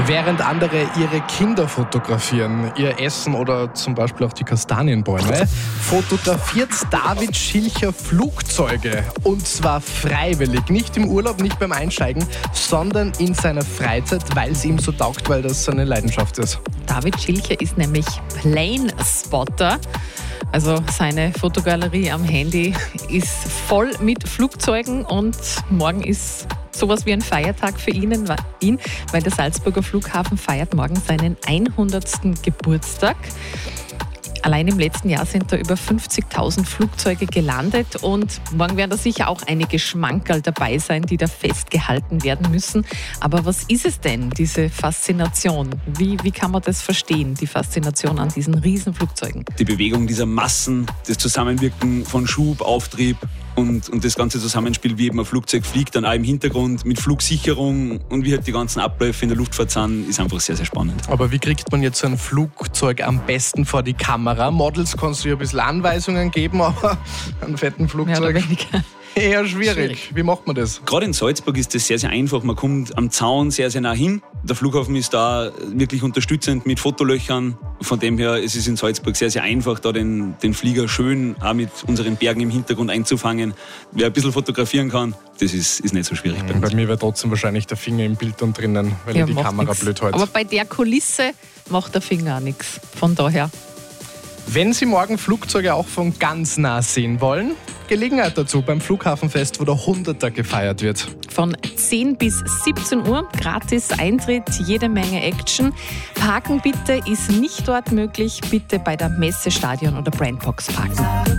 Während andere ihre Kinder fotografieren, ihr Essen oder zum Beispiel auch die Kastanienbäume, fotografiert David Schilcher Flugzeuge. Und zwar freiwillig, nicht im Urlaub, nicht beim Einsteigen, sondern in seiner Freizeit, weil es ihm so taugt, weil das seine Leidenschaft ist. David Schilcher ist nämlich Planespotter. Also seine Fotogalerie am Handy ist voll mit Flugzeugen und morgen ist sowas wie ein Feiertag für ihn, weil der Salzburger Flughafen feiert morgen seinen 100. Geburtstag. Allein im letzten Jahr sind da über 50.000 Flugzeuge gelandet und morgen werden da sicher auch einige Schmankerl dabei sein, die da festgehalten werden müssen. Aber was ist es denn, diese Faszination? Wie kann man das verstehen, die Faszination an diesen Riesenflugzeugen? Die Bewegung dieser Massen, das Zusammenwirken von Schub, Auftrieb und das ganze Zusammenspiel, wie eben ein Flugzeug fliegt, dann auch im Hintergrund mit Flugsicherung und wie halt die ganzen Abläufe in der Luftfahrt sind, ist einfach sehr, sehr spannend. Aber wie kriegt man jetzt so ein Flugzeug am besten vor die Kamera? Models kannst du ja ein bisschen Anweisungen geben, aber einen fetten Flugzeug Mehr oder weniger. Eher schwierig. Wie macht man das? Gerade in Salzburg ist das sehr, sehr einfach. Man kommt am Zaun sehr, sehr nah hin. Der Flughafen ist da wirklich unterstützend mit Fotolöchern. Von dem her ist es in Salzburg sehr, sehr einfach, da den Flieger schön auch mit unseren Bergen im Hintergrund einzufangen. Wer ein bisschen fotografieren kann, das ist nicht so schwierig bei uns. Bei mir wäre trotzdem wahrscheinlich der Finger im Bild dann drinnen, weil Ja, ich die macht Kamera nix. blöd halte. Aber bei der Kulisse macht der Finger auch nichts. Von daher. Wenn Sie morgen Flugzeuge auch von ganz nah sehen wollen, Gelegenheit dazu beim Flughafenfest, wo der 100er gefeiert wird. Von 10 bis 17 Uhr, gratis Eintritt, jede Menge Action. Parken bitte ist nicht dort möglich, bitte bei der Messestadion oder Brandbox parken.